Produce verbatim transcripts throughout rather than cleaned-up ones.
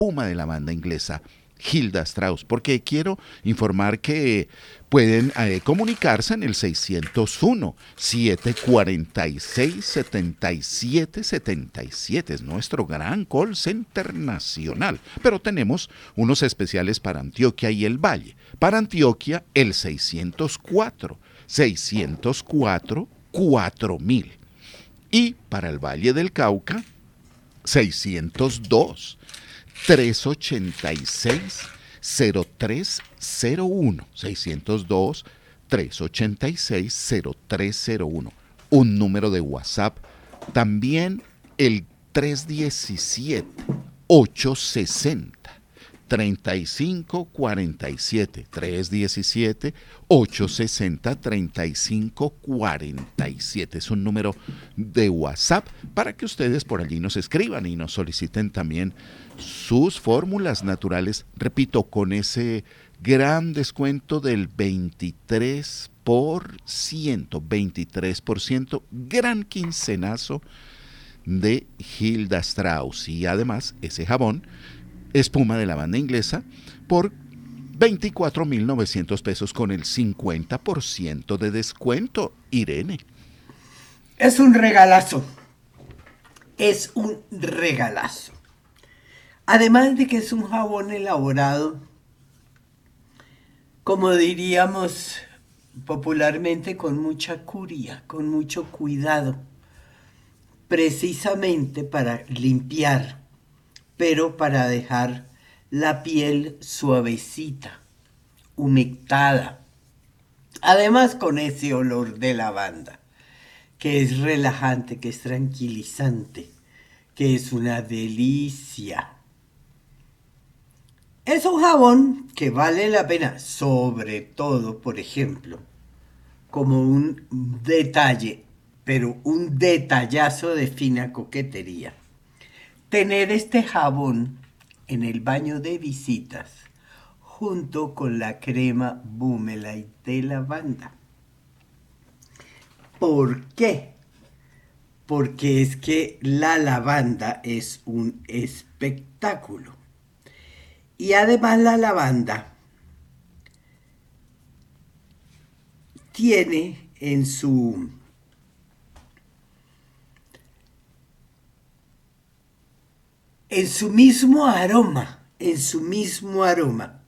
espuma de la banda inglesa Hilda Strauss, porque quiero informar que pueden eh, comunicarse en el seiscientos uno, setecientos cuarenta y seis, setenta y siete setenta y siete. Es nuestro gran call center nacional. Pero tenemos unos especiales para Antioquia y el Valle. Para Antioquia, el seiscientos cuatro, seiscientos cuatro, cuatro mil. Y para el Valle del Cauca, seiscientos dos, trescientos ochenta y seis, cero tres cero uno. seiscientos dos, trescientos ochenta y seis, cero tres cero uno. Un número de WhatsApp. También el trescientos diecisiete, ochocientos sesenta, treinta y cinco cuarenta y siete. trescientos diecisiete, ochocientos sesenta, treinta y cinco cuarenta y siete. Es un número de WhatsApp para que ustedes por allí nos escriban y nos soliciten también sus fórmulas naturales, repito, con ese gran descuento del veintitrés por ciento, veintitrés por ciento, gran quincenazo de Hilda Strauss. Y además ese jabón, espuma de la banda inglesa, por veinticuatro mil novecientos pesos con el cincuenta por ciento de descuento. Irene. Es un regalazo. Es un regalazo. Además de que es un jabón elaborado, como diríamos popularmente, con mucha curia, con mucho cuidado, precisamente para limpiar, pero para dejar la piel suavecita, humectada. Además con ese olor de lavanda, que es relajante, que es tranquilizante, que es una delicia. Es un jabón que vale la pena, sobre todo, por ejemplo, como un detalle, pero un detallazo de fina coquetería. Tener este jabón en el baño de visitas junto con la crema Boomerang de lavanda. ¿Por qué? Porque es que la lavanda es un espectáculo. Y además la lavanda tiene en su en su mismo aroma, en su mismo aroma,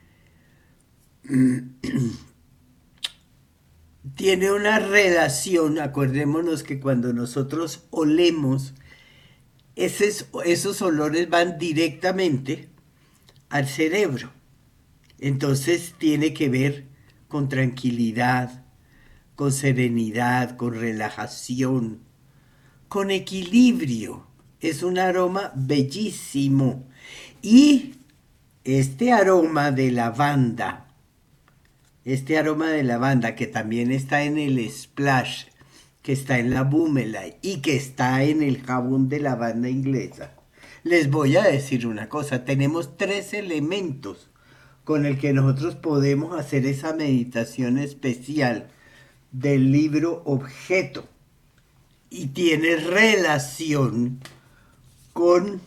tiene una relación. Acordémonos que cuando nosotros olemos, esos, esos olores van directamente al cerebro. Entonces tiene que ver con tranquilidad, con serenidad, con relajación, con equilibrio. Es un aroma bellísimo. Y este aroma de lavanda, este aroma de lavanda que también está en el splash, que está en la Boomerang y que está en el jabón de lavanda inglesa. Les voy a decir una cosa, tenemos tres elementos con el que nosotros podemos hacer esa meditación especial del libro Objeto y tiene relación con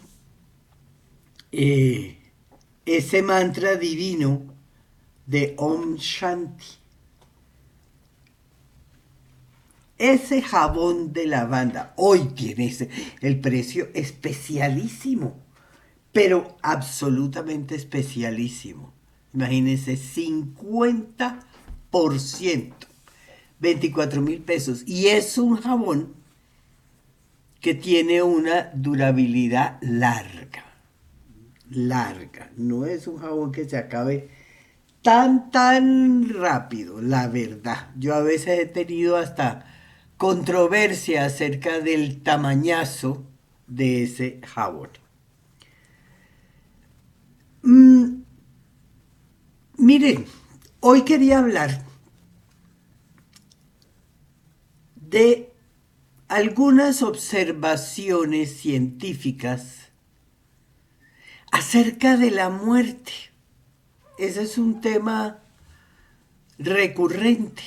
eh, ese mantra divino de Om Shanti. Ese jabón de lavanda hoy tiene el precio especialísimo, pero absolutamente especialísimo. Imagínense, cincuenta por ciento, veinticuatro mil pesos. Y es un jabón que tiene una durabilidad larga, larga. No es un jabón que se acabe tan, tan rápido, la verdad. Yo a veces he tenido hasta controversia acerca del tamañazo de ese jabón. Mm, miren, hoy quería hablar de algunas observaciones científicas acerca de la muerte. Ese es un tema recurrente.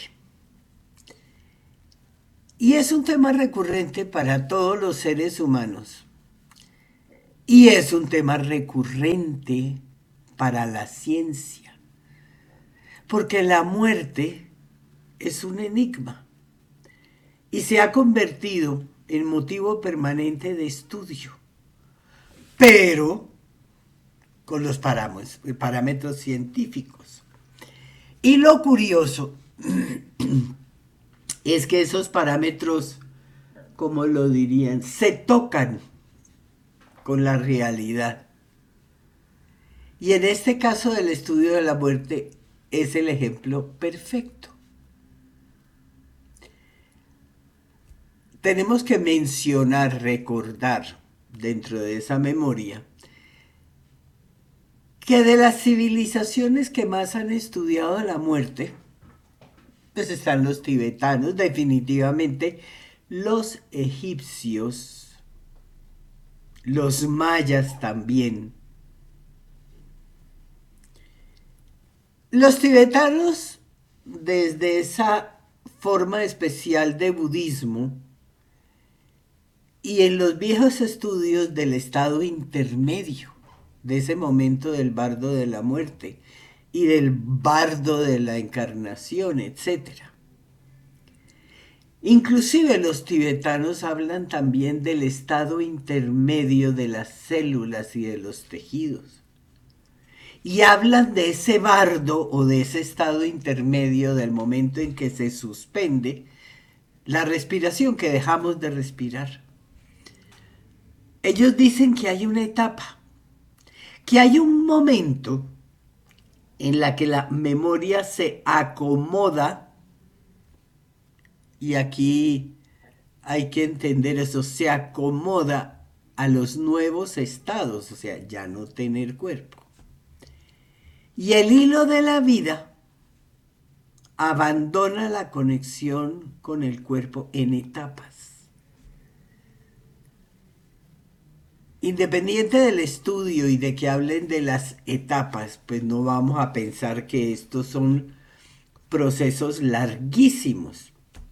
Y es un tema recurrente para todos los seres humanos. Y es un tema recurrente para la ciencia, porque la muerte es un enigma y se ha convertido en motivo permanente de estudio, pero con los parámetros, parámetros científicos. Y lo curioso es que esos parámetros, como lo dirían, se tocan con la realidad. Y en este caso del estudio de la muerte es el ejemplo perfecto. Tenemos que mencionar, recordar dentro de esa memoria que de las civilizaciones que más han estudiado la muerte, pues están los tibetanos, definitivamente los egipcios, los mayas también. Los tibetanos, desde esa forma especial de budismo y en los viejos estudios del estado intermedio, de ese momento del bardo de la muerte y del bardo de la encarnación, etcétera. Inclusive los tibetanos hablan también del estado intermedio de las células y de los tejidos. Y hablan de ese bardo o de ese estado intermedio del momento en que se suspende la respiración, que dejamos de respirar. Ellos dicen que hay una etapa, que hay un momento en la que la memoria se acomoda, y aquí hay que entender eso, se acomoda a los nuevos estados, o sea, ya no tener cuerpo. Y el hilo de la vida abandona la conexión con el cuerpo en etapas. Independiente del estudio y de que hablen de las etapas, pues no vamos a pensar que estos son procesos larguísimos.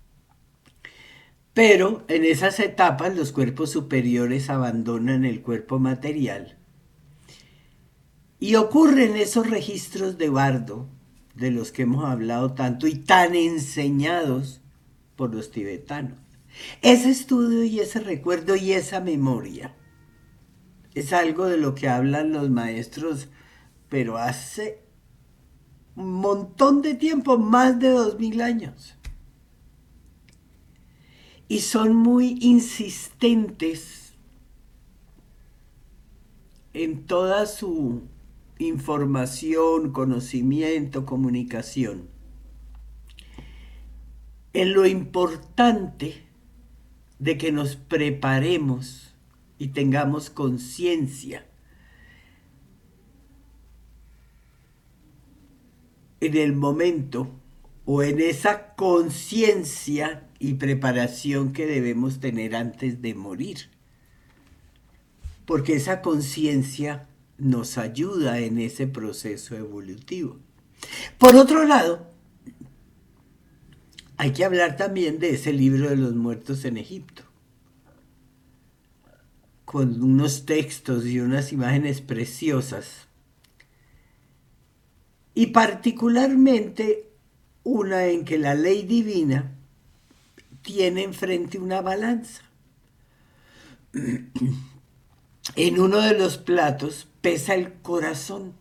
Pero en esas etapas los cuerpos superiores abandonan el cuerpo material y ocurren esos registros de bardo de los que hemos hablado tanto y tan enseñados por los tibetanos. Ese estudio y ese recuerdo y esa memoria es algo de lo que hablan los maestros, pero hace un montón de tiempo, más de dos mil años. Y son muy insistentes en toda su información, conocimiento, comunicación, en lo importante de que nos preparemos y tengamos conciencia en el momento o en esa conciencia y preparación que debemos tener antes de morir. Porque esa conciencia nos ayuda en ese proceso evolutivo. Por otro lado, hay que hablar también de ese libro de los muertos en Egipto, con unos textos y unas imágenes preciosas, y particularmente una en que la ley divina tiene enfrente una balanza. En uno de los platos pesa el corazón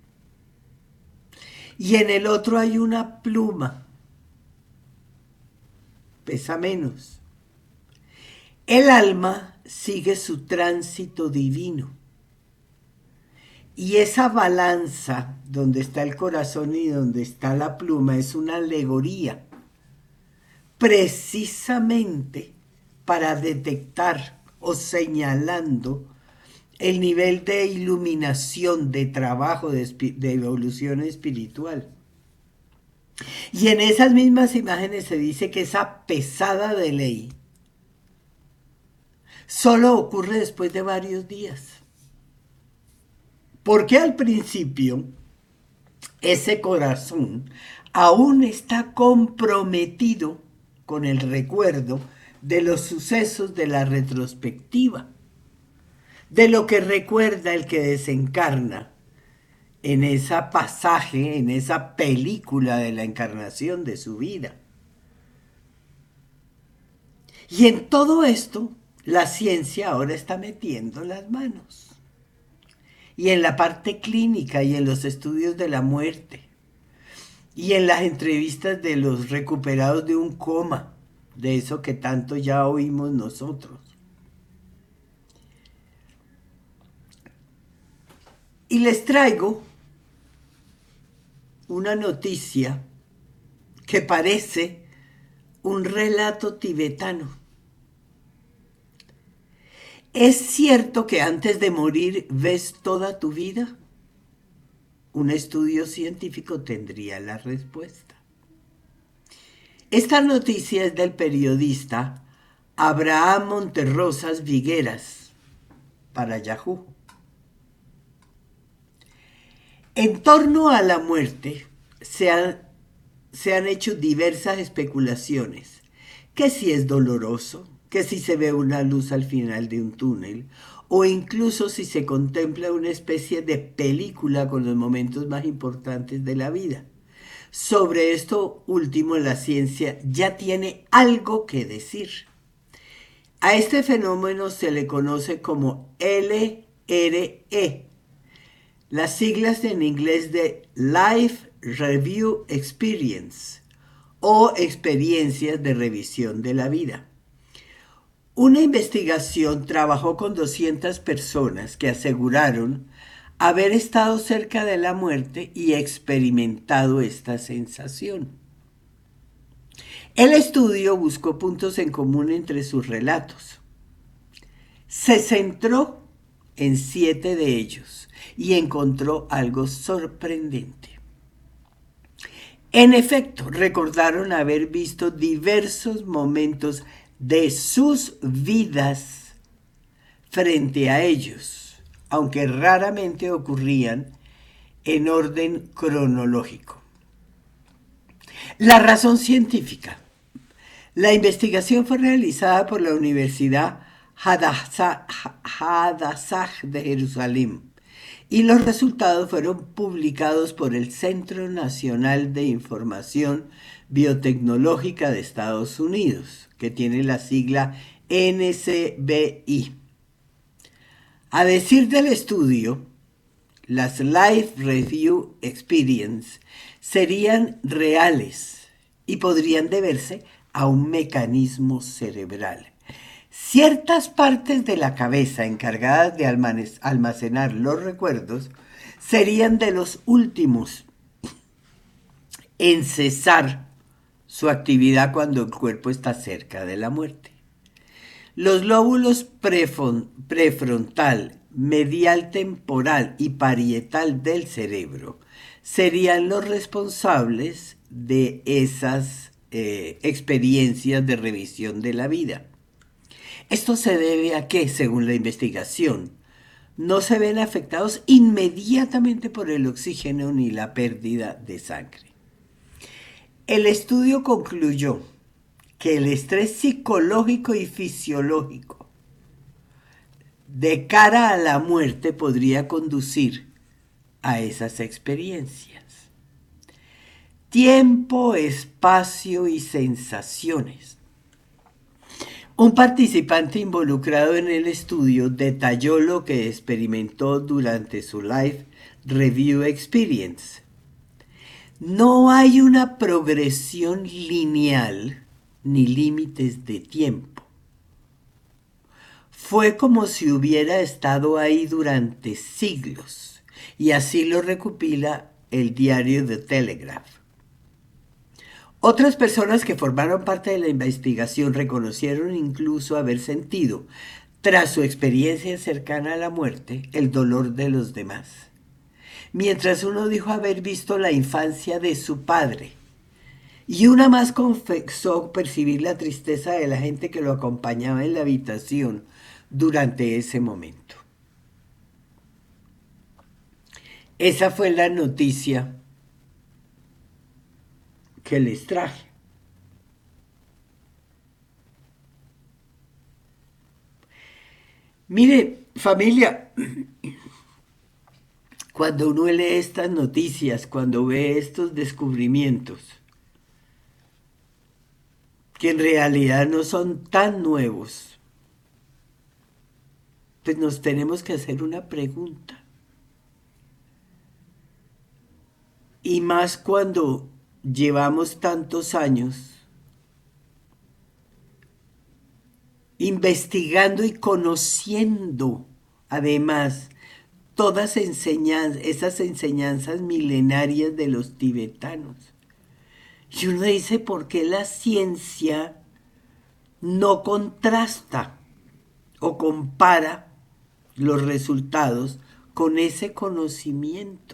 y en el otro hay una pluma, pesa menos. El alma sigue su tránsito divino y esa balanza donde está el corazón y donde está la pluma es una alegoría precisamente para detectar o señalando el nivel de iluminación, de trabajo, de, de evolución espiritual. Y en esas mismas imágenes se dice que esa pesada de ley solo ocurre después de varios días. Porque al principio ese corazón aún está comprometido con el recuerdo de los sucesos de la retrospectiva. de lo que recuerda el que desencarna en ese pasaje, en esa película de la encarnación de su vida. Y en todo esto, la ciencia ahora está metiendo las manos. Y en la parte clínica y en los estudios de la muerte. Y en las entrevistas de los recuperados de un coma, de eso que tanto ya oímos nosotros. Y les traigo una noticia que parece un relato tibetano. ¿Es cierto que antes de morir ves toda tu vida? Un estudio científico tendría la respuesta. Esta noticia es del periodista Abraham Monterrosas Vigueras para Yahoo. En torno a la muerte se han, se han hecho diversas especulaciones, que si es doloroso, que si se ve una luz al final de un túnel, o incluso si se contempla una especie de película con los momentos más importantes de la vida. Sobre esto último, la ciencia ya tiene algo que decir. A este fenómeno se le conoce como L R E, las siglas en inglés de Life Review Experience o experiencias de revisión de la vida. Una investigación trabajó con doscientas personas que aseguraron haber estado cerca de la muerte y experimentado esta sensación. El estudio buscó puntos en común entre sus relatos. Se centró en siete de ellos y encontró algo sorprendente. En efecto, recordaron haber visto diversos momentos de sus vidas frente a ellos, aunque raramente ocurrían en orden cronológico. La razón científica. La investigación fue realizada por la Universidad Hadassah de Jerusalén y los resultados fueron publicados por el Centro Nacional de Información Biotecnológica de Estados Unidos, que tiene la sigla N C B I. A decir del estudio, las Life Review Experience serían reales y podrían deberse a un mecanismo cerebral. Ciertas partes de la cabeza encargadas de almacenar los recuerdos serían de los últimos en cesar su actividad cuando el cuerpo está cerca de la muerte. Los lóbulos prefrontal, medial temporal y parietal del cerebro serían los responsables de esas eh, experiencias de revisión de la vida. Esto se debe a que, según la investigación, no se ven afectados inmediatamente por el oxígeno ni la pérdida de sangre. El estudio concluyó que el estrés psicológico y fisiológico de cara a la muerte podría conducir a esas experiencias. Tiempo, espacio y sensaciones. Un participante involucrado en el estudio detalló lo que experimentó durante su Life Review Experience. No hay una progresión lineal ni límites de tiempo. Fue como si hubiera estado ahí durante siglos, y así lo recopila el diario The Telegraph. Otras personas que formaron parte de la investigación reconocieron incluso haber sentido, tras su experiencia cercana a la muerte, el dolor de los demás. Mientras uno dijo haber visto la infancia de su padre, y una más confesó percibir la tristeza de la gente que lo acompañaba en la habitación durante ese momento. Esa fue la noticia que les traje. Mire, familia, cuando uno lee estas noticias, cuando ve estos descubrimientos, que en realidad no son tan nuevos, pues nos tenemos que hacer una pregunta. Y más cuando llevamos tantos años investigando y conociendo, además, todas enseñanzas, esas enseñanzas milenarias de los tibetanos. Y uno dice, ¿por qué la ciencia no contrasta o compara los resultados con ese conocimiento?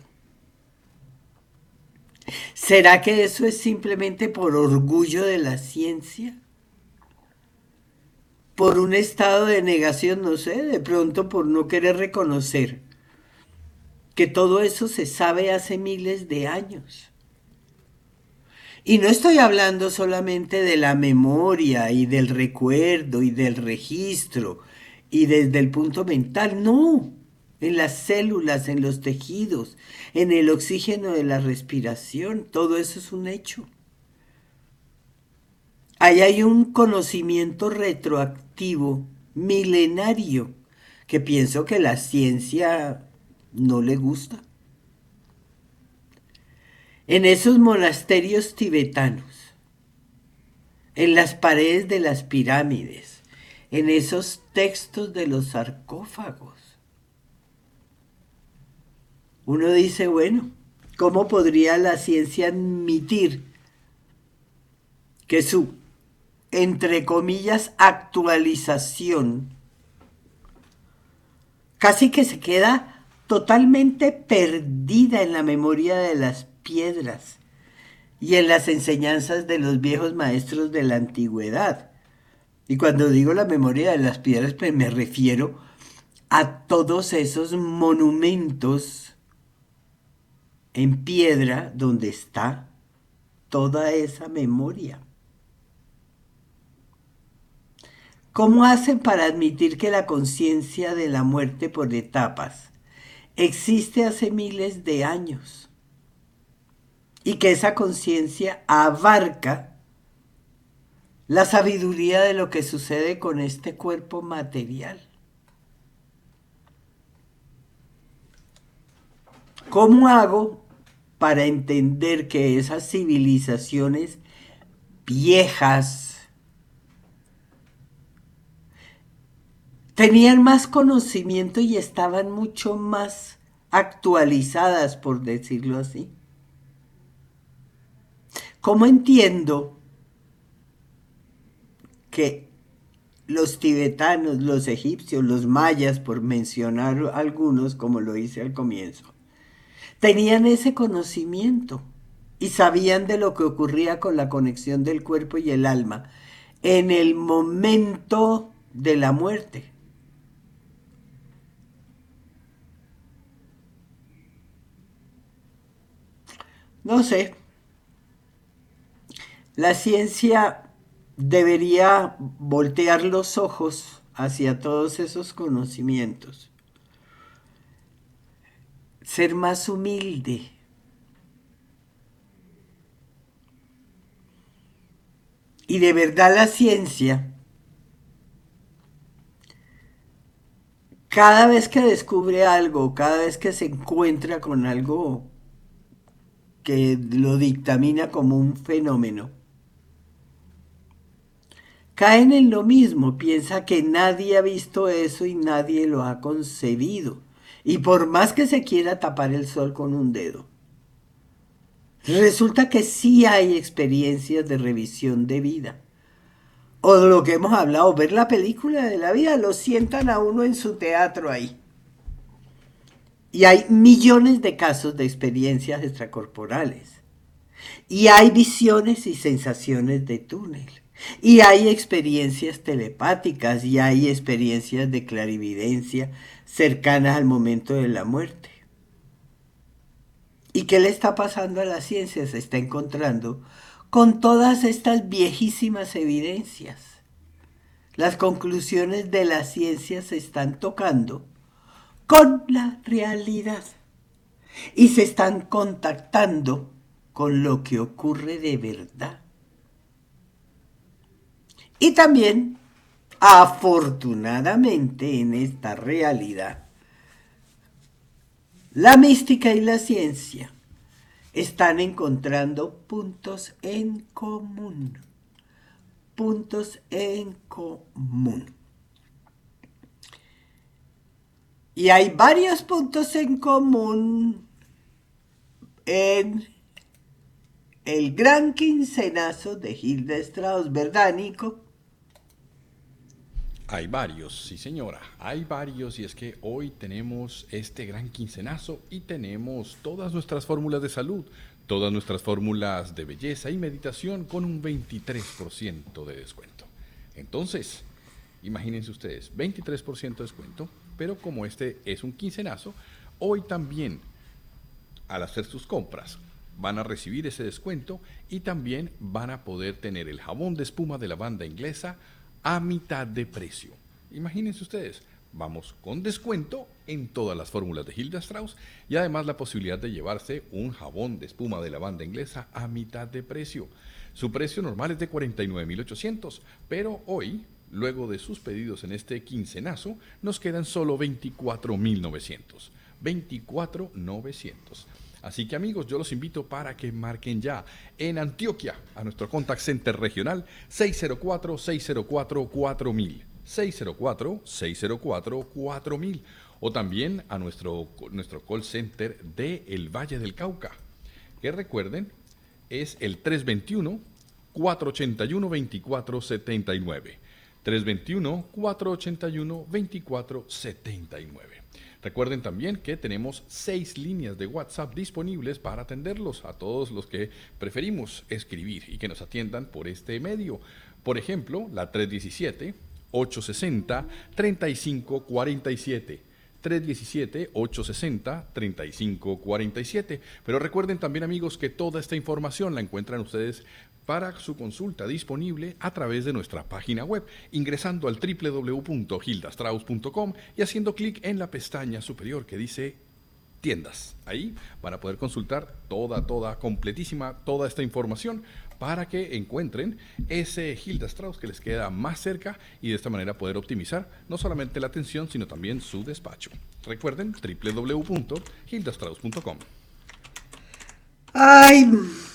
¿Será que eso es simplemente por orgullo de la ciencia? ¿Por un estado de negación? No sé, de pronto por no querer reconocer que todo eso se sabe hace miles de años. Y no estoy hablando solamente de la memoria y del recuerdo y del registro y desde el punto mental, no, en las células, en los tejidos, en el oxígeno de la respiración, todo eso es un hecho. Ahí hay un conocimiento retroactivo, milenario, que pienso que la ciencia no le gusta. En esos monasterios tibetanos, en las paredes de las pirámides, en esos textos de los sarcófagos, uno dice, bueno, ¿cómo podría la ciencia admitir que su, entre comillas, actualización casi que se queda totalmente perdida en la memoria de las piedras y en las enseñanzas de los viejos maestros de la antigüedad? Y cuando digo la memoria de las piedras, pues me refiero a todos esos monumentos en piedra donde está toda esa memoria. ¿Cómo hacen para admitir que la conciencia de la muerte por etapas existe hace miles de años y que esa conciencia abarca la sabiduría de lo que sucede con este cuerpo material? ¿Cómo hago para entender que esas civilizaciones viejas tenían más conocimiento y estaban mucho más actualizadas, por decirlo así? ¿Cómo entiendo que los tibetanos, los egipcios, los mayas, por mencionar algunos, como lo hice al comienzo, tenían ese conocimiento y sabían de lo que ocurría con la conexión del cuerpo y el alma en el momento de la muerte? No sé, la ciencia debería voltear los ojos hacia todos esos conocimientos, ser más humilde. Y de verdad la ciencia, cada vez que descubre algo, cada vez que se encuentra con algo que lo dictamina como un fenómeno, caen en lo mismo, piensa que nadie ha visto eso y nadie lo ha concebido. Y por más que se quiera tapar el sol con un dedo, resulta que sí hay experiencias de revisión de vida. O de lo que hemos hablado, ver la película de la vida, lo sientan a uno en su teatro ahí. Y hay millones de casos de experiencias extracorporales. Y hay visiones y sensaciones de túnel. Y hay experiencias telepáticas y hay experiencias de clarividencia cercanas al momento de la muerte. ¿Y qué le está pasando a la ciencia? Se está encontrando con todas estas viejísimas evidencias. Las conclusiones de la ciencia se están tocando con la realidad y se están contactando con lo que ocurre de verdad. Y también, afortunadamente, en esta realidad, la mística y la ciencia están encontrando puntos en común. Puntos en común. Y hay varios puntos en común en el gran quincenazo de Hilda Strauss, ¿verdad, Nico? Hay varios, sí señora, hay varios y es que hoy tenemos este gran quincenazo y tenemos todas nuestras fórmulas de salud, todas nuestras fórmulas de belleza y meditación con un veintitrés por ciento de descuento. Entonces, imagínense ustedes, veintitrés por ciento de descuento, pero como este es un quincenazo, hoy también al hacer sus compras van a recibir ese descuento y también van a poder tener el jabón de espuma de lavanda inglesa a mitad de precio. Imagínense ustedes, vamos con descuento en todas las fórmulas de Hilda Strauss y además la posibilidad de llevarse un jabón de espuma de lavanda inglesa a mitad de precio. Su precio normal es de cuarenta y nueve mil ochocientos, pero hoy, luego de sus pedidos en este quincenazo, nos quedan solo veinticuatro mil novecientos. veinticuatro mil novecientos. Así que amigos, yo los invito para que marquen ya en Antioquia a nuestro contact center regional seis cero cuatro, seis cero cuatro, cuatro mil, seis cero cuatro, seis cero cuatro, cuatro mil o también a nuestro, nuestro call center de El Valle del Cauca, que recuerden es el tres dos uno, cuatro ocho uno, dos cuatro siete nueve, tres dos uno, cuatro ocho uno, dos cuatro siete nueve. Recuerden también que tenemos seis líneas de WhatsApp disponibles para atenderlos a todos los que preferimos escribir y que nos atiendan por este medio. Por ejemplo, la tres uno siete, ocho seis cero, tres cinco cuatro siete. tres uno siete, ocho seis cero, tres cinco cuatro siete. Pero recuerden también, amigos, que toda esta información la encuentran ustedes para su consulta disponible a través de nuestra página web, ingresando al doble u doble u doble u punto hilda strauss punto com y haciendo clic en la pestaña superior que dice tiendas. Ahí van a poder consultar toda, toda, completísima, toda esta información para que encuentren ese Hilda Strauss que les queda más cerca y de esta manera poder optimizar no solamente la atención, sino también su despacho. Recuerden, doble u doble u doble u punto hilda strauss punto com. ¡Ay!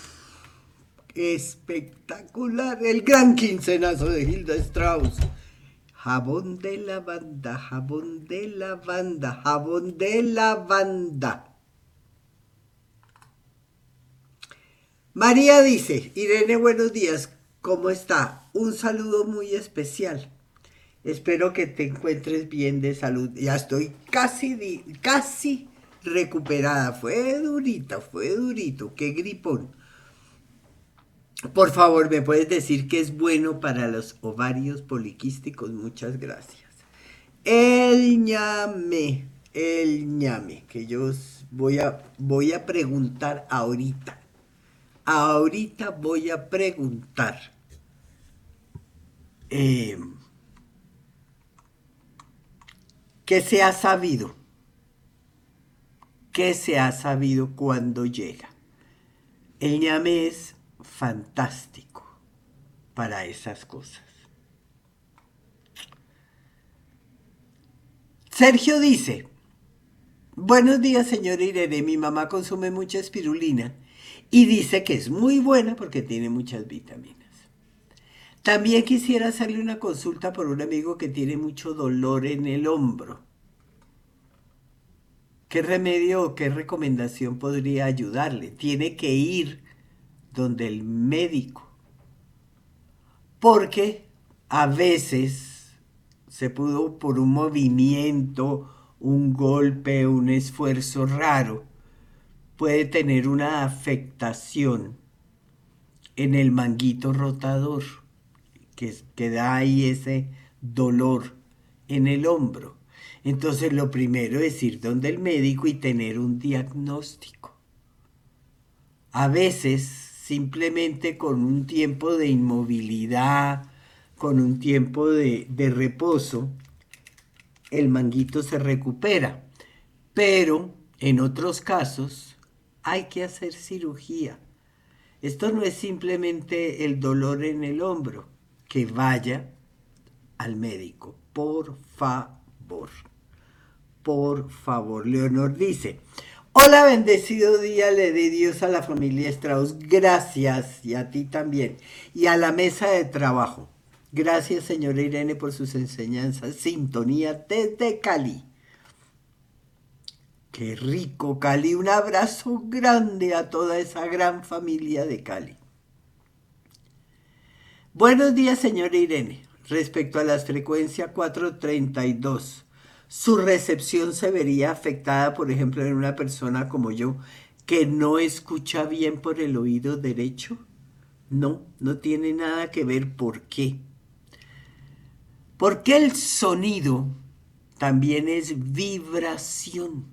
Espectacular, el gran quincenazo de Hilda Strauss. Jabón de lavanda, jabón de lavanda, jabón de lavanda. María dice, Irene, buenos días, ¿cómo está? Un saludo muy especial. Espero que te encuentres bien de salud. Ya estoy casi, casi recuperada. Fue durita, fue durito, qué gripón. Por favor, ¿me puedes decir que es bueno para los ovarios poliquísticos? Muchas gracias. El ñame, el ñame, que yo voy a, voy a preguntar ahorita. Ahorita voy a preguntar. Eh, ¿Qué se ha sabido? ¿Qué se ha sabido cuando llega? El ñame es fantástico para esas cosas. Sergio dice, buenos días, señora Irene, mi mamá consume mucha espirulina y dice que es muy buena porque tiene muchas vitaminas. También quisiera hacerle una consulta por un amigo que tiene mucho dolor en el hombro. ¿Qué remedio o qué recomendación podría ayudarle? Tiene que ir donde el médico, porque a veces se pudo por un movimiento, un golpe, un esfuerzo raro, puede tener una afectación en el manguito rotador, que, que da ahí ese dolor en el hombro. Entonces lo primero es ir donde el médico y tener un diagnóstico. A veces simplemente con un tiempo de inmovilidad, con un tiempo de, de reposo, el manguito se recupera. Pero en otros casos hay que hacer cirugía. Esto no es simplemente el dolor en el hombro. Que vaya al médico, por favor. Por favor. Leonor dice: hola, bendecido día le dé Dios a la familia Strauss. Gracias, y a ti también. Y a la mesa de trabajo. Gracias, señora Irene, por sus enseñanzas. Sintonía desde Cali. Qué rico, Cali. Un abrazo grande a toda esa gran familia de Cali. Buenos días, señora Irene. Respecto a la frecuencia cuatrocientos treinta y dos, ¿su recepción se vería afectada, por ejemplo, en una persona como yo, que no escucha bien por el oído derecho? No, no tiene nada que ver. ¿Por qué? Porque el sonido también es vibración.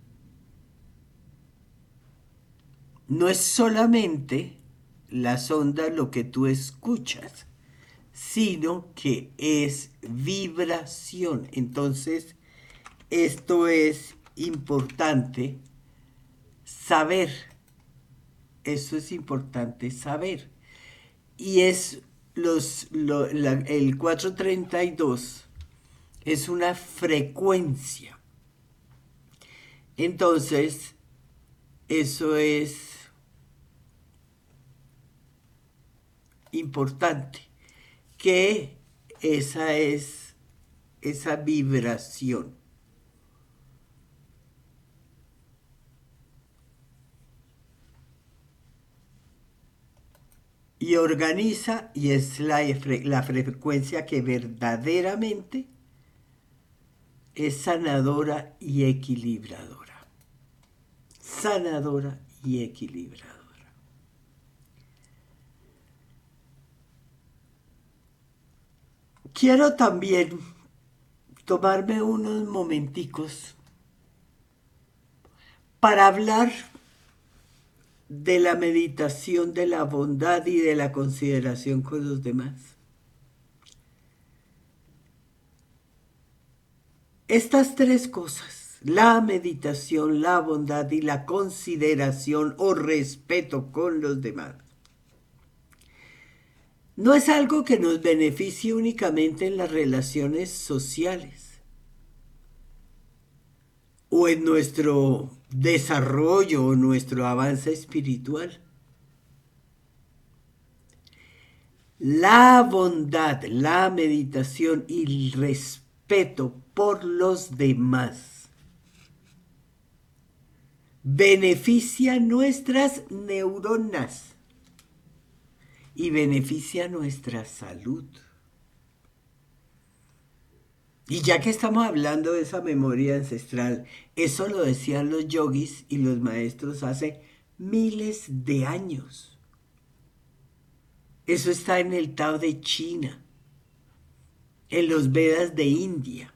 No es solamente las ondas lo que tú escuchas, sino que es vibración. Entonces, esto es importante saber. Eso es importante saber. Y es los, lo, la, el cuatrocientos treinta y dos es una frecuencia. Entonces, eso es importante, que esa es esa vibración. Y organiza, y es la, la frecuencia que verdaderamente es sanadora y equilibradora. Sanadora y equilibradora. Quiero también tomarme unos momenticos para hablar de la meditación de la bondad y de la consideración con los demás. Estas tres cosas, la meditación, la bondad y la consideración o respeto con los demás, no es algo que nos beneficie únicamente en las relaciones sociales o en nuestro desarrollo o nuestro avance espiritual. La bondad, la meditación y el respeto por los demás beneficia nuestras neuronas y beneficia nuestra salud. Y ya que estamos hablando de esa memoria ancestral, eso lo decían los yogis y los maestros hace miles de años. Eso está en el Tao de China, en los Vedas de India.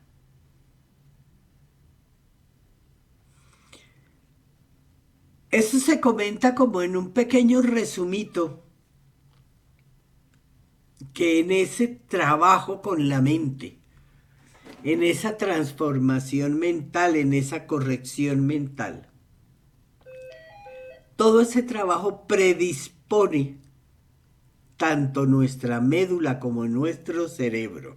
Eso se comenta como en un pequeño resumito, que en ese trabajo con la mente, en esa transformación mental, en esa corrección mental, todo ese trabajo predispone tanto nuestra médula como nuestro cerebro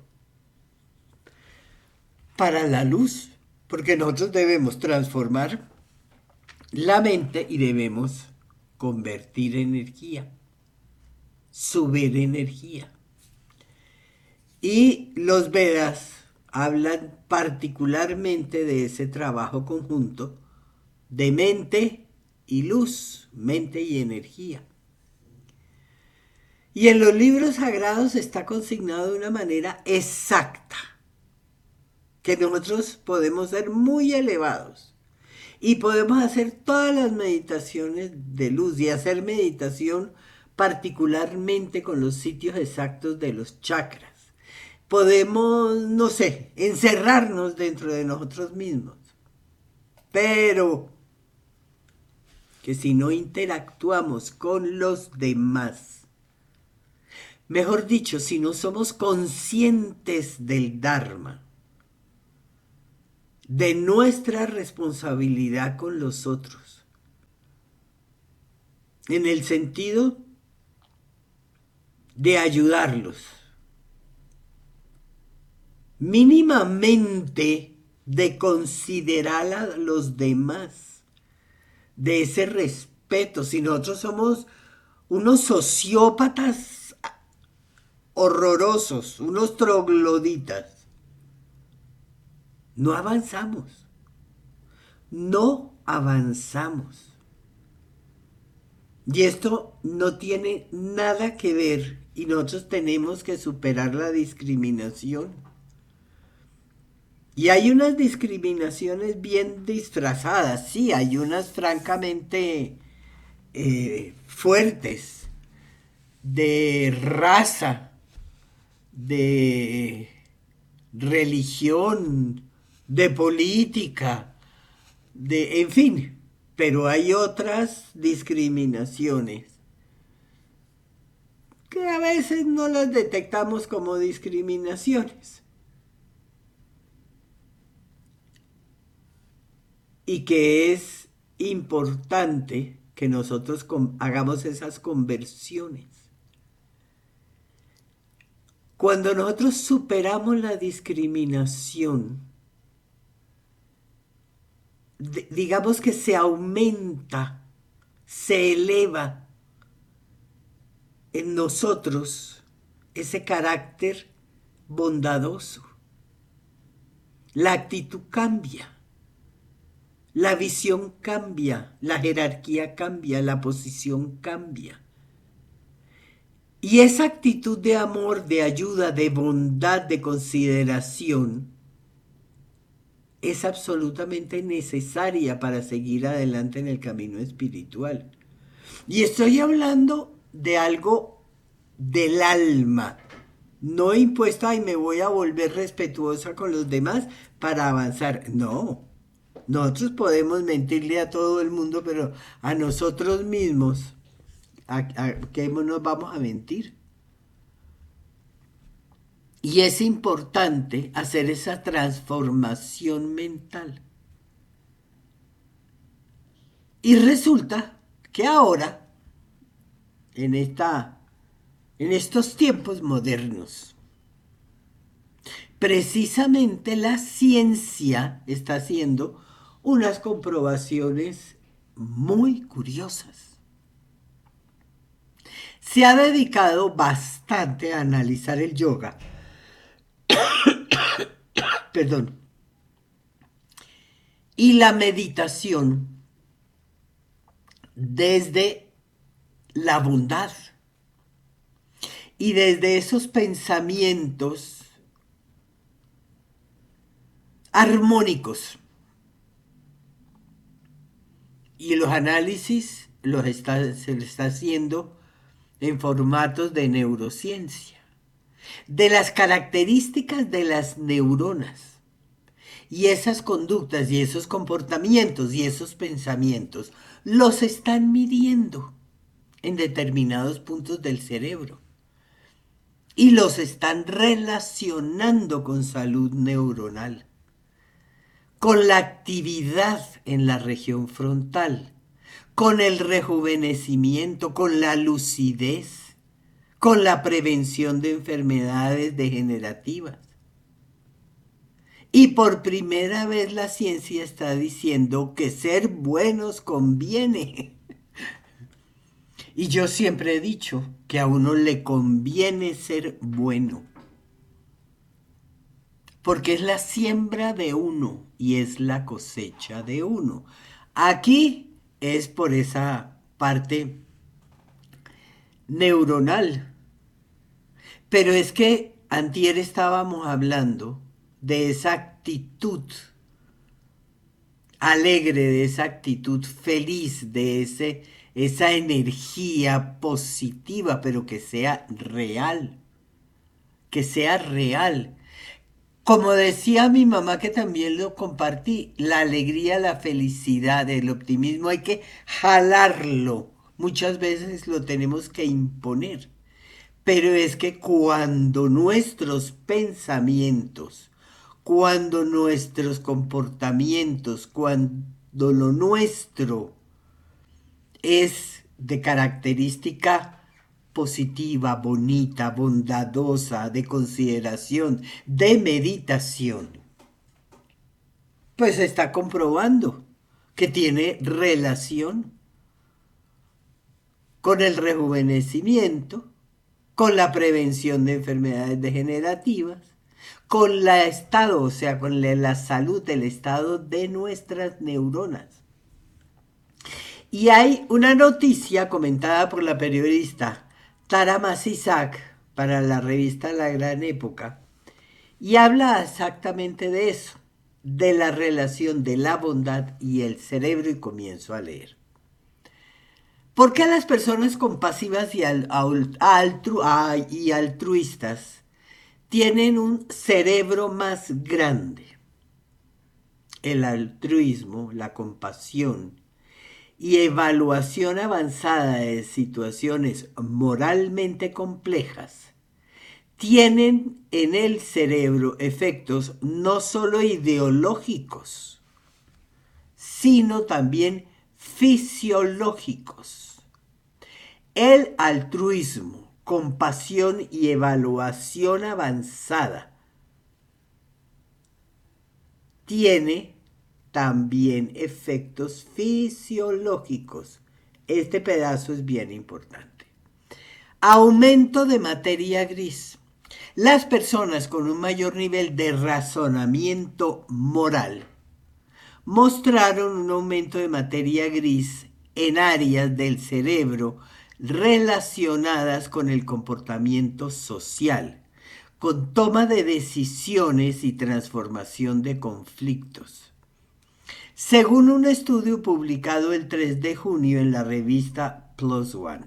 para la luz, porque nosotros debemos transformar la mente y debemos convertir energía, subir energía. Y los Vedas hablan particularmente de ese trabajo conjunto de mente y luz, mente y energía. Y en los libros sagrados está consignado de una manera exacta, que nosotros podemos ser muy elevados y podemos hacer todas las meditaciones de luz y hacer meditación particularmente con los sitios exactos de los chakras. Podemos, no sé, encerrarnos dentro de nosotros mismos, pero que si no interactuamos con los demás, Mejor dicho, si no somos conscientes del Dharma, de nuestra responsabilidad con los otros, en el sentido de ayudarlos, mínimamente de considerar a los demás, de ese respeto. Si nosotros somos unos sociópatas horrorosos, unos trogloditas, no avanzamos, no avanzamos. Y esto no tiene nada que ver, y nosotros tenemos que superar la discriminación. Y hay unas discriminaciones bien disfrazadas, sí, hay unas francamente eh, fuertes, de raza, de religión, de política, de, en fin, pero hay otras discriminaciones que a veces no las detectamos como discriminaciones y que es importante que nosotros con, hagamos esas conversiones. Cuando nosotros superamos la discriminación, de, digamos que se aumenta, se eleva en nosotros ese carácter bondadoso. La actitud cambia, la visión cambia, la jerarquía cambia, la posición cambia. Y esa actitud de amor, de ayuda, de bondad, de consideración, es absolutamente necesaria para seguir adelante en el camino espiritual. Y estoy hablando de algo del alma, no impuesto, ay, me voy a volver respetuosa con los demás para avanzar. No, nosotros podemos mentirle a todo el mundo, pero a nosotros mismos, ¿a, a qué nos vamos a mentir? Y es importante hacer esa transformación mental. Y resulta que ahora, en, esta, en estos tiempos modernos, precisamente la ciencia está haciendo unas comprobaciones muy curiosas. Se ha dedicado bastante a analizar el yoga. Perdón. Y la meditación desde la bondad y desde esos pensamientos armónicos. Y los análisis los está, se le está haciendo en formatos de neurociencia, de las características de las neuronas. Y esas conductas y esos comportamientos y esos pensamientos los están midiendo en determinados puntos del cerebro. Y los están relacionando con salud neuronal, con la actividad en la región frontal, con el rejuvenecimiento, con la lucidez, con la prevención de enfermedades degenerativas. Y por primera vez la ciencia está diciendo que ser buenos conviene. Y yo siempre he dicho que a uno le conviene ser bueno, porque es la siembra de uno y es la cosecha de uno. Aquí es por esa parte neuronal. Pero es que antier estábamos hablando de esa actitud alegre, de esa actitud feliz, de ese, esa energía positiva, pero que sea real, que sea real. Como decía mi mamá, que también lo compartí, la alegría, la felicidad, el optimismo, hay que jalarlo. Muchas veces lo tenemos que imponer. Pero es que cuando nuestros pensamientos, cuando nuestros comportamientos, cuando lo nuestro es de característica positiva, bonita, bondadosa, de consideración, de meditación, pues se está comprobando que tiene relación con el rejuvenecimiento, con la prevención de enfermedades degenerativas, con la estado, o sea, con la salud, el estado de nuestras neuronas. Y hay una noticia comentada por la periodista Tara Masisak para la revista La Gran Época, y habla exactamente de eso, de la relación de la bondad y el cerebro, y comienzo a leer. ¿Por qué las personas compasivas y, al, altru, y altruistas tienen un cerebro más grande? El altruismo, la compasión y evaluación avanzada de situaciones moralmente complejas tienen en el cerebro efectos no solo ideológicos, sino también fisiológicos. El altruismo, compasión y evaluación avanzada tiene también efectos fisiológicos. Este pedazo es bien importante. Aumento de materia gris. Las personas con un mayor nivel de razonamiento moral mostraron un aumento de materia gris en áreas del cerebro relacionadas con el comportamiento social, con toma de decisiones y transformación de conflictos. Según un estudio publicado el tres de junio en la revista Plus One.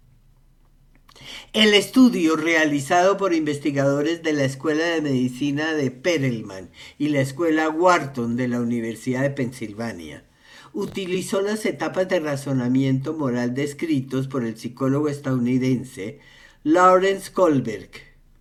El estudio, realizado por investigadores de la Escuela de Medicina de Perelman y la Escuela Wharton de la Universidad de Pensilvania, utilizó las etapas de razonamiento moral descritos por el psicólogo estadounidense Lawrence Kohlberg.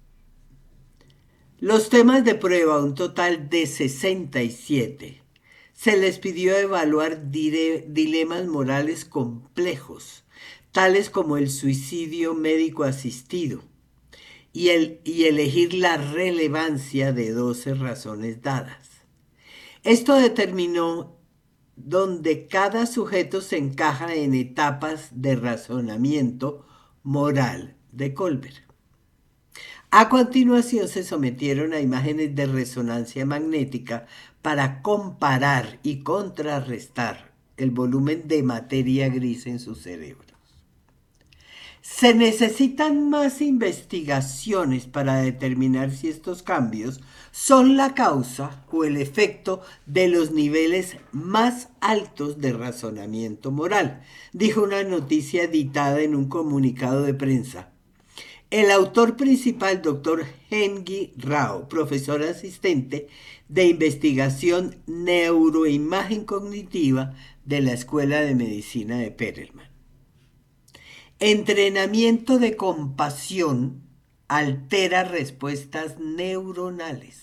Los temas de prueba, un total de sesenta y siete, se les pidió evaluar dire- dilemas morales complejos, tales como el suicidio médico asistido, y, el, y elegir la relevancia de doce razones dadas. Esto determinó donde cada sujeto se encaja en etapas de razonamiento moral de Kohlberg. A continuación se sometieron a imágenes de resonancia magnética para comparar y contrarrestar el volumen de materia gris en sus cerebros. Se necesitan más investigaciones para determinar si estos cambios son la causa o el efecto de los niveles más altos de razonamiento moral, dijo una noticia editada en un comunicado de prensa. El autor principal, doctor Hengi Rao, profesor asistente de investigación neuroimagen cognitiva de la Escuela de Medicina de Perelman. Entrenamiento de compasión altera respuestas neuronales.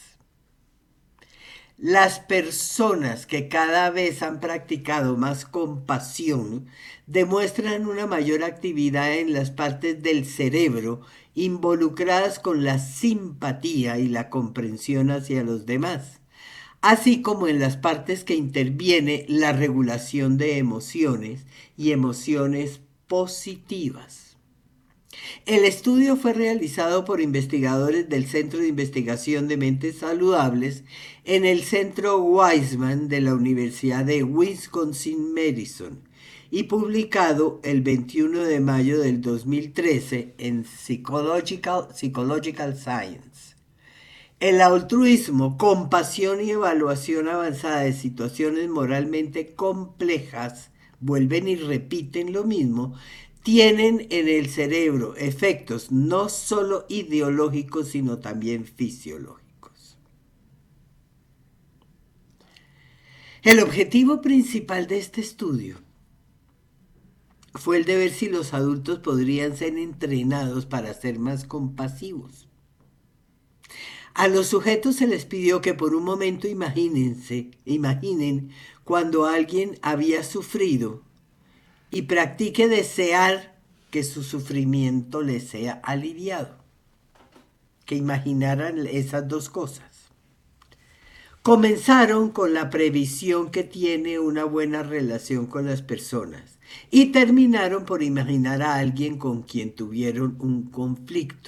Las personas que cada vez han practicado más compasión demuestran una mayor actividad en las partes del cerebro involucradas con la simpatía y la comprensión hacia los demás, así como en las partes que interviene la regulación de emociones y emociones positivas. El estudio fue realizado por investigadores del Centro de Investigación de Mentes Saludables en el Centro Weizmann de la Universidad de Wisconsin-Madison y publicado el veintiuno de mayo del dos mil trece en Psychological, Psychological Science. El altruismo, compasión y evaluación avanzada de situaciones moralmente complejas, vuelven y repiten lo mismo, tienen en el cerebro efectos no solo ideológicos, sino también fisiológicos. El objetivo principal de este estudio fue el de ver si los adultos podrían ser entrenados para ser más compasivos. A los sujetos se les pidió que por un momento imagínense, imaginen cuando alguien había sufrido y practique desear que su sufrimiento les sea aliviado. Que imaginaran esas dos cosas. Comenzaron con la previsión que tiene una buena relación con las personas y terminaron por imaginar a alguien con quien tuvieron un conflicto.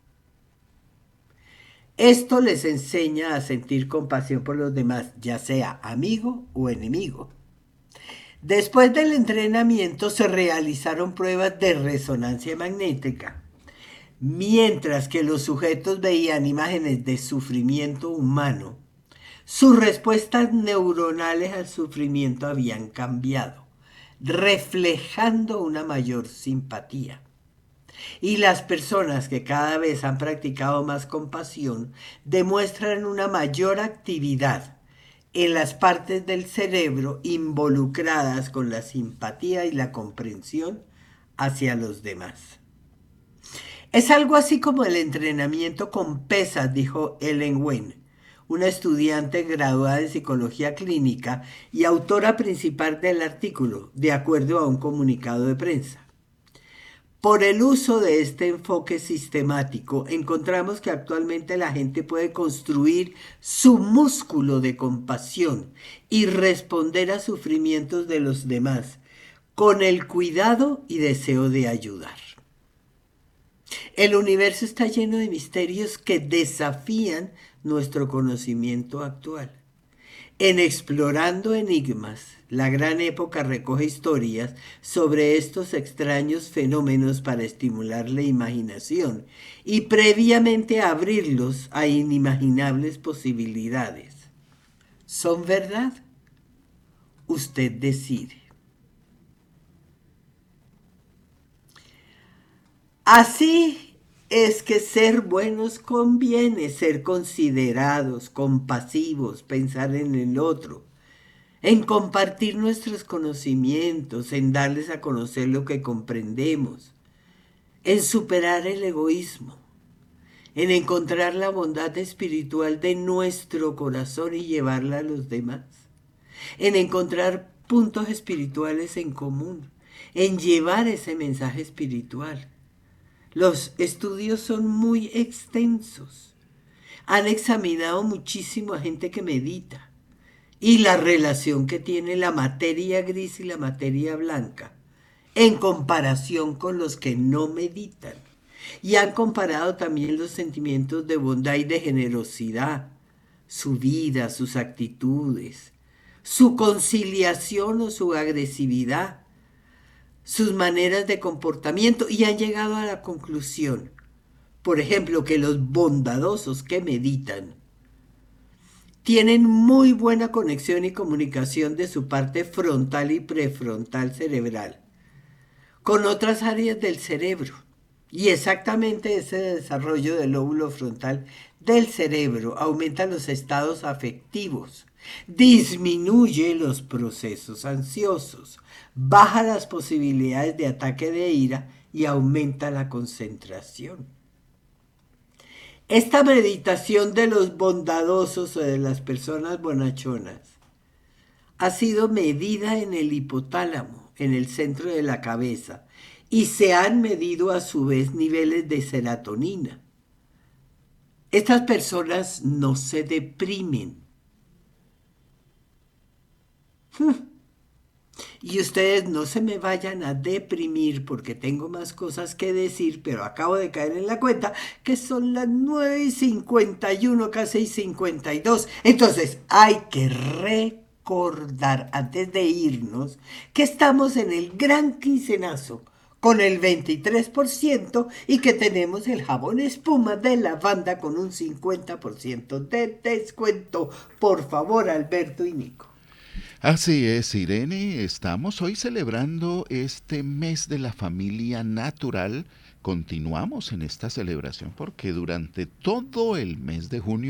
Esto les enseña a sentir compasión por los demás, ya sea amigo o enemigo. Después del entrenamiento se realizaron pruebas de resonancia magnética. Mientras que los sujetos veían imágenes de sufrimiento humano, sus respuestas neuronales al sufrimiento habían cambiado, reflejando una mayor simpatía. Y las personas que cada vez han practicado más compasión demuestran una mayor actividad en las partes del cerebro involucradas con la simpatía y la comprensión hacia los demás. Es algo así como el entrenamiento con pesas, dijo Ellen Wayne, una estudiante graduada en psicología clínica y autora principal del artículo, de acuerdo a un comunicado de prensa. Por el uso de este enfoque sistemático, encontramos que actualmente la gente puede construir su músculo de compasión y responder a sufrimientos de los demás con el cuidado y deseo de ayudar. El universo está lleno de misterios que desafían nuestro conocimiento actual. En Explorando Enigmas, la gran época recoge historias sobre estos extraños fenómenos para estimular la imaginación y previamente abrirlos a inimaginables posibilidades. ¿Son verdad? Usted decide. Así es que ser buenos conviene, ser considerados, compasivos, pensar en el otro, en compartir nuestros conocimientos, en darles a conocer lo que comprendemos, en superar el egoísmo, en encontrar la bondad espiritual de nuestro corazón y llevarla a los demás, en encontrar puntos espirituales en común, en llevar ese mensaje espiritual. Los estudios son muy extensos. Han examinado muchísimo a gente que medita y la relación que tiene la materia gris y la materia blanca en comparación con los que no meditan. Y han comparado también los sentimientos de bondad y de generosidad, su vida, sus actitudes, su conciliación o su agresividad, sus maneras de comportamiento y han llegado a la conclusión, por ejemplo, que los bondadosos que meditan tienen muy buena conexión y comunicación de su parte frontal y prefrontal cerebral con otras áreas del cerebro. Y exactamente ese desarrollo del lóbulo frontal del cerebro aumenta los estados afectivos, disminuye los procesos ansiosos, baja las posibilidades de ataque de ira y aumenta la concentración. Esta meditación de los bondadosos o de las personas bonachonas ha sido medida en el hipotálamo, en el centro de la cabeza, y se han medido a su vez niveles de serotonina. Estas personas no se deprimen. Y ustedes no se me vayan a deprimir porque tengo más cosas que decir, pero acabo de caer en la cuenta que son las nueve y cincuenta y uno, casi cincuenta y dos. Entonces hay que recordar antes de irnos que estamos en el gran quincenazo con el veintitrés por ciento y que tenemos el jabón espuma de lavanda con un cincuenta por ciento de descuento. Por favor, Alberto y Nico. Así es, Irene, estamos hoy celebrando este mes de la familia natural. Continuamos en esta celebración porque durante todo el mes de junio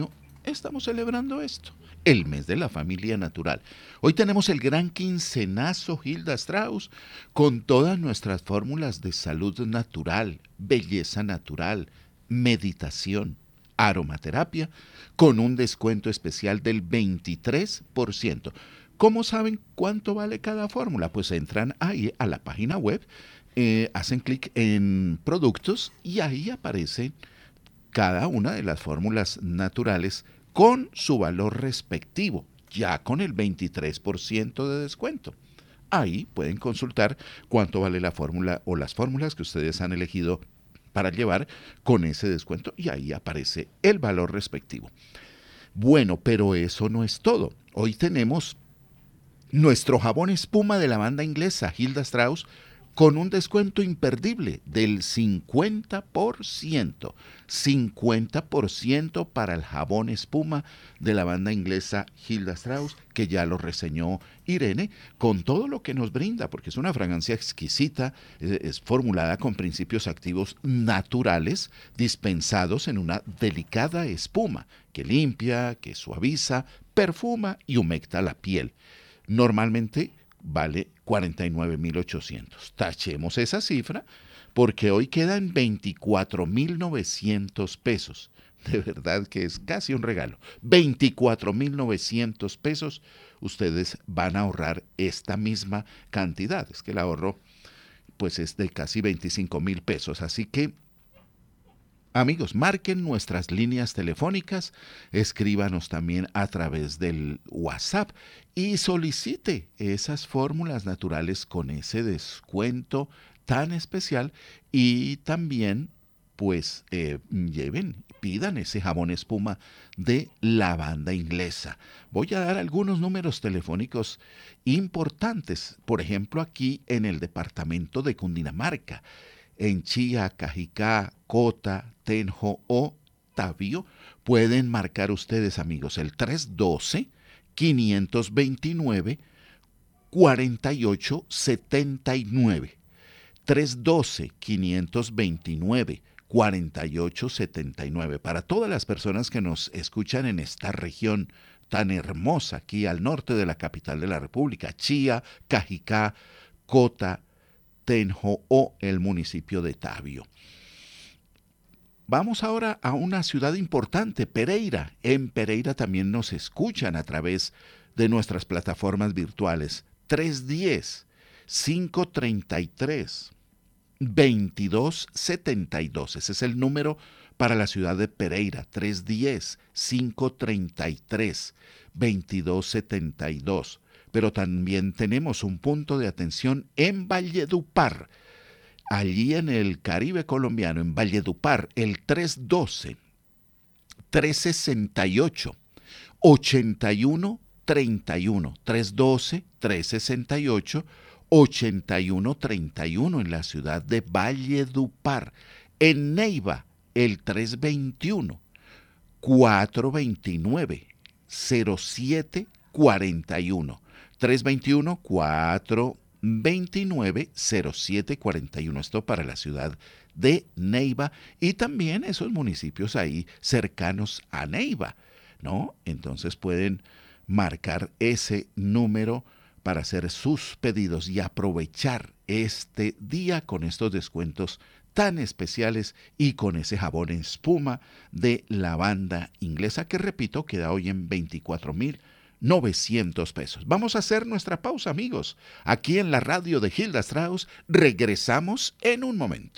estamos celebrando esto, el mes de la familia natural. Hoy tenemos el gran quincenazo Hilda Strauss con todas nuestras fórmulas de salud natural, belleza natural, meditación, aromaterapia, con un descuento especial del veintitrés por ciento. ¿Cómo saben cuánto vale cada fórmula? Pues entran ahí a la página web, eh, hacen clic en productos y ahí aparece cada una de las fórmulas naturales con su valor respectivo, ya con el veintitrés por ciento de descuento. Ahí pueden consultar cuánto vale la fórmula o las fórmulas que ustedes han elegido para llevar con ese descuento y ahí aparece el valor respectivo. Bueno, pero eso no es todo. Hoy tenemos nuestro jabón espuma de la banda inglesa Hilda Strauss con un descuento imperdible del cincuenta por ciento. cincuenta por ciento para el jabón espuma de la banda inglesa Hilda Strauss, que ya lo reseñó Irene, con todo lo que nos brinda, porque es una fragancia exquisita, es, es formulada con principios activos naturales, dispensados en una delicada espuma, que limpia, que suaviza, perfuma y humecta la piel. Normalmente vale cuarenta y nueve mil ochocientos. Tachemos esa cifra porque hoy queda en veinticuatro mil novecientos pesos. De verdad que es casi un regalo. veinticuatro mil novecientos pesos. Ustedes van a ahorrar esta misma cantidad. Es que el ahorro pues es de casi veinticinco mil pesos. Así que, amigos, marquen nuestras líneas telefónicas, escríbanos también a través del WhatsApp y solicite esas fórmulas naturales con ese descuento tan especial y también pues eh, lleven, pidan ese jabón espuma de la banda inglesa. Voy a dar algunos números telefónicos importantes, por ejemplo aquí en el departamento de Cundinamarca, en Chía, Cajicá, Cota, Tenjo o Tabío, pueden marcar ustedes, amigos, el tres uno dos, cinco dos nueve, cuatro ocho siete nueve. tres uno dos, cinco dos nueve, cuatro ocho siete nueve. Para todas las personas que nos escuchan en esta región tan hermosa, aquí al norte de la capital de la República, Chía, Cajicá, Cota, Tenjo o el municipio de Tabio. Vamos ahora a una ciudad importante, Pereira. En Pereira también nos escuchan a través de nuestras plataformas virtuales. tres uno cero, cinco tres tres, dos dos siete dos. Ese es el número para la ciudad de Pereira. tres uno cero, cinco tres tres, dos dos siete dos. Pero también tenemos un punto de atención en Valledupar, allí en el Caribe colombiano, en Valledupar, el tres uno dos, tres seis ocho, ocho uno tres uno, tres uno dos, tres seis ocho, ocho uno tres uno en la ciudad de Valledupar. En Neiva, el tres dos uno, cuatro dos nueve, cero siete cuatro uno. tres dos uno, cuatro dos nueve, cero siete cuatro uno. Esto para la ciudad de Neiva y también esos municipios ahí cercanos a Neiva, ¿no? Entonces pueden marcar ese número para hacer sus pedidos y aprovechar este día con estos descuentos tan especiales y con ese jabón en espuma de la banda inglesa que, repito, queda hoy en veinticuatro mil novecientos pesos. Vamos a hacer nuestra pausa, amigos. Aquí en la radio de Hilda Strauss regresamos en un momento.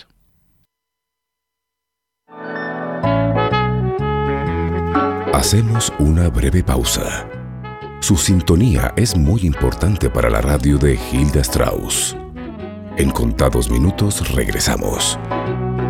Hacemos una breve pausa. Su sintonía es muy importante para la radio de Hilda Strauss. En contados minutos regresamos.